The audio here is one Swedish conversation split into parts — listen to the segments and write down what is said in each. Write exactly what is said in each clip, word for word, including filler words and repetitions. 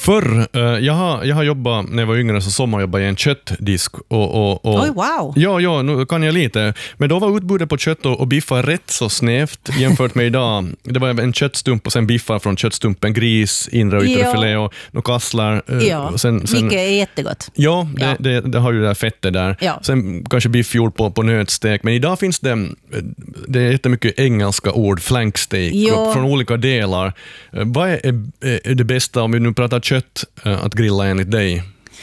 Förr, uh, jag, har, jag har jobbat, när jag var yngre så sommarjobbade jag i en köttdisk. Och, och, och, Oj, wow. Ja, ja, nu kan jag lite. Men då var utbudet på kött och, och biffar rätt så snävt jämfört med idag. Det var en köttstump och sen biffar från köttstumpen, gris, inre och yttre Ja. filé och några kasslar. Uh, Ja, sen, sen, vilket är jättegott. Ja, det, Ja. Det, det har ju det där fettet där. Ja. Sen kanske biff gjord på, på nötstek. Men idag finns det, det är jättemycket engelska ord, flanksteak, Ja. från olika delar. Uh, vad är, är, är det bästa om vi nu pratar kött uh, att grilla enligt dig?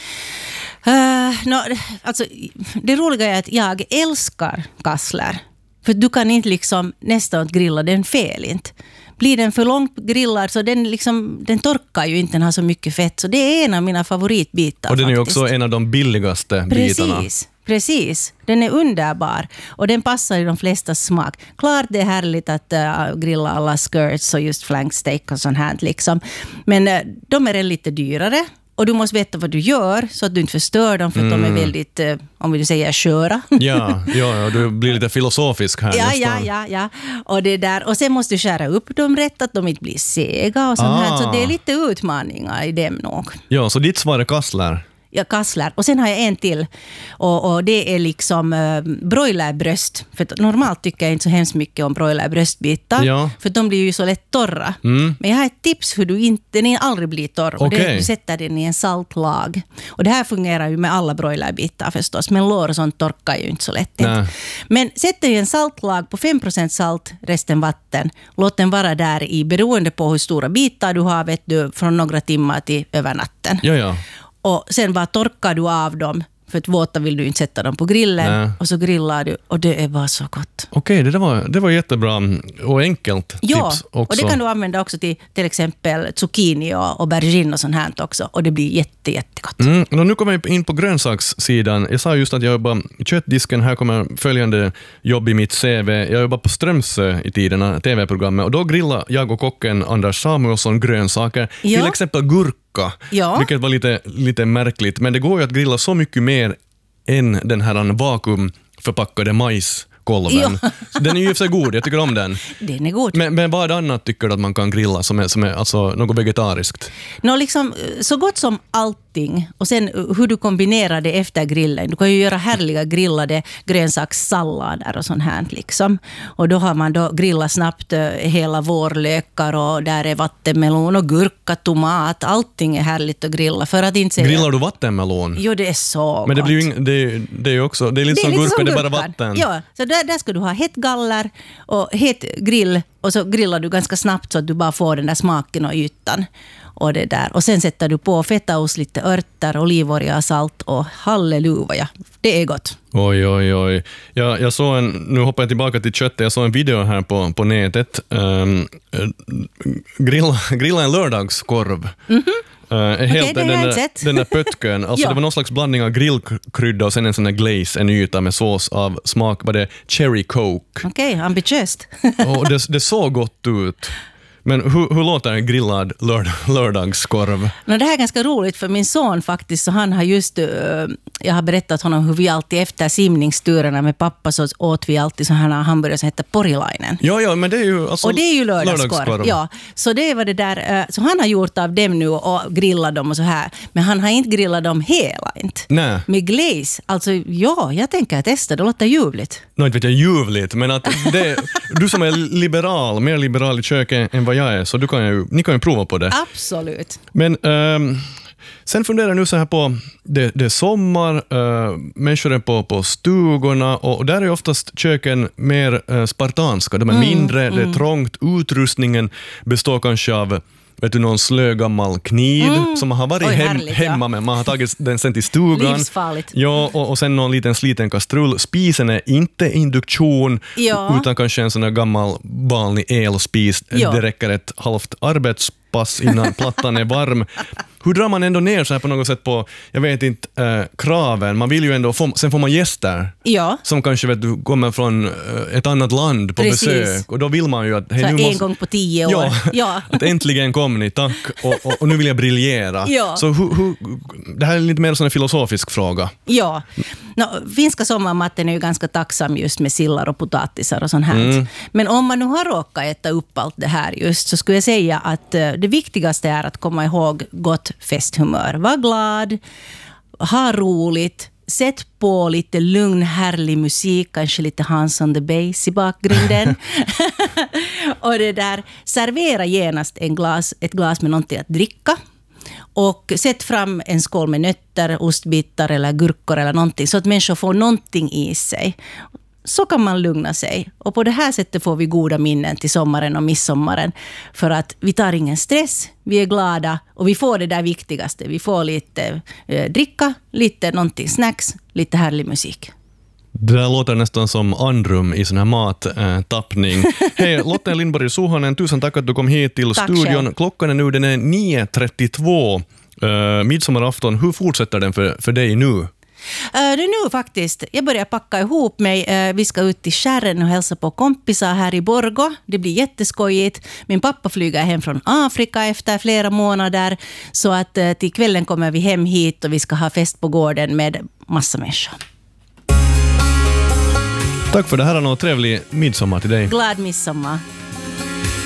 Uh, no, alltså, det roliga är att jag älskar kassler. För du kan inte liksom nästan grilla den fel inte. Blir den för långt grillad så den, liksom, den torkar ju inte, den har så mycket fett. Så det är en av mina favoritbitar. Och den är ju faktiskt. också en av de billigaste Precis. bitarna. Precis, den är underbar och den passar i de flesta smak. Klart det är härligt att uh, grilla alla skirts och just flanksteak och sånt här liksom. Men uh, de är lite dyrare och du måste veta vad du gör så att du inte förstör dem för att mm. de är väldigt, uh, om vi säger, köra. Ja, ja, ja, du blir lite filosofisk här ja, nästan. ja, ja, ja. Och det där och sen måste du skära upp dem rätt att de inte blir sega och sånt Ah. här. Så det är lite utmaningar i dem nog. Ja, så ditt svar är kassler. Ja, kassler. Och sen har jag en till. Och, och det är liksom uh, broilerbröst. För normalt tycker jag inte så hemskt mycket om broilerbröstbitar. Ja. För de blir ju så lätt torra. Mm. Men jag har ett tips hur du inte, den aldrig blir torr. Och det är Okej. att du sätter den i en saltlag. Och det här fungerar ju med alla broilerbitar förstås. Men lår och sånt torkar ju inte så lätt. Nej. Men sätt den i en saltlag på fem procent salt, resten vatten. Låt den vara där i, beroende på hur stora bitar du har, vet du, från några timmar till över natten. Ja, ja. Och sen bara torkar du av dem. För att våta vill du inte sätta dem på grillen. Nej. Och så grillar du. Och det är bara så gott. Okej, det, där var, det var jättebra och enkelt Ja, tips också. och det kan du använda också till till exempel zucchini och aubergine och sånt här också. Och det blir jätte, jättegott. Mm, och nu kommer vi in på grönsakssidan. Jag sa just att jag jobbar köttdisken. Här kommer följande jobb i mitt C V. Jag jobbar på Strömsö i tiderna, T V-programmet. Och då grillar jag och kocken Anders Samuelsson grönsaker. Ja. Till exempel gurka. Ja. Vilket var lite, lite märkligt. Men det går ju att grilla så mycket mer än den här vakuumförpackade majskolven. Ja. Så den är ju för sig god, jag tycker om den. Den är god. Men, men vad annat tycker du att man kan grilla som är, som är alltså något vegetariskt? Nå, liksom, så gott som allting. Och sen hur du kombinerar det efter grillen. Du kan ju göra härliga grillade grönsakssallader och sånt här. Liksom. Och då har man då grillat snabbt uh, hela vårlökar och där är vattenmelon och gurka, tomat. Allting är härligt att grilla. För att inte säga... Grillar du vattenmelon? Jo, det är så Men det gott. blir ju ing, det, det är ju också, det är lite Det är som lite gurka, som det är bara gurkan. vatten. Ja, så där, där ska du ha hett galler och hett grill och så grillar du ganska snabbt så att du bara får den där smaken och ytan. Och, det där. Och sen sätter du på fetaost, lite örter, olivolja, salt och halleluja. Det är gott. Oj, oj, oj. Jag, jag såg en, nu hoppar jag tillbaka till köttet. Jag såg en video här på, på nätet. Um, grilla, grilla en lördagskorv. Mm-hmm. Uh, helt, Okej, det har den, jag där, inte sett. den där pötken. Alltså Ja. Det var någon slags blandning av grillkrydda och sen en sån där glaze, en yta med sås av smak. Var det cherry coke. Okej, okay, ambitiöst. Och det, det såg gott ut. Men hur, hur låter en grillad lörd, lördagskorv? No, det här är ganska roligt för min son faktiskt, så han har just, uh, jag har berättat honom hur vi alltid efter simningsturerna med pappa så åt vi alltid sådana hamburgare som heter porilainen. Ja, ja, men det är ju alltså och det är ju lördagskorv. lördagskorv. Ja, så det var det där, uh, så han har gjort av dem nu och grillat dem och så här. Men han har inte grillat dem hela inte. Nej. Med glaze, alltså ja, jag tänker testa, det låter ljuvligt. Nå, inte vet jag ljuvligt, men att det, du som är liberal, mer liberal i köket än vad jag är, så du kan ju, ni kan ju prova på det. Absolut. Men ähm, sen funderar jag nu så här på, det, det är sommar, äh, människor är på, på stugorna och, och där är oftast köken mer äh, spartanska. De är Mm, mindre, mm. det är trångt, utrustningen består kanske av vet du, någon slö gammal kniv Mm. som man har varit Oj, hem, härligt, hemma ja. med. Man har tagit den sen till stugan. Livsfarligt. Ja, och, och sen någon liten sliten kastrull. Spisen är inte induktion, Ja. utan kanske en sån där gammal vanlig elspis. Ja. Det räcker ett halvt arbetspass innan plattan är varm. Hur drar man ändå ner så här på något sätt på, jag vet inte, äh, kraven? Man vill ju ändå få, sen får man gäster. Ja. Som kanske vet du, kommer från äh, ett annat land på Precis. besök. Och då vill man ju att... Hej, Så nu en måste, gång på tio år. Ja, Ja. att äntligen kom ni, tack. Och, och, och nu vill jag briljera. Ja. Så hur, hur, det här är lite mer som en filosofisk fråga. Ja, No, finska sommarmatten är ju ganska tacksam just med sillar och potatisar och sånt här. Mm. Men om man nu har råkat äta upp allt det här just, så skulle jag säga att det viktigaste är att komma ihåg gott festhumör. Var glad, ha roligt, sätt på lite lugn, härlig musik, kanske lite Hans on the Bass i bakgrunden. Och det där, servera genast en glas, ett glas med någonting att dricka. Och sätt fram en skål med nötter, ostbitar eller gurkor eller någonting, så att människor får någonting i sig. Så kan man lugna sig. Och på det här sättet får vi goda minnen till sommaren och midsommaren. För att vi tar ingen stress, vi är glada och vi får det där viktigaste. Vi får lite eh, dricka, lite någonting snacks, lite härlig musik. Det där låter nästan som andrum i sån här mattappning. Äh, Hej, Lotta Lindborg Suhonen, tusen tack att du kom hit till tack studion. Själv. Klockan är nu den är nio trettiotvå. Uh, midsommarafton, hur fortsätter den för, för dig nu? Uh, det är nu faktiskt. Jag börjar packa ihop mig. Uh, vi ska ut till Kärren och hälsa på kompisar här i Borgå. Det blir jätteskojigt. Min pappa flyger hem från Afrika efter flera månader. Så att uh, till kvällen kommer vi hem hit och vi ska ha fest på gården med massa människor. Tack för det här och trevlig midsommar till dig. Glad midsommar.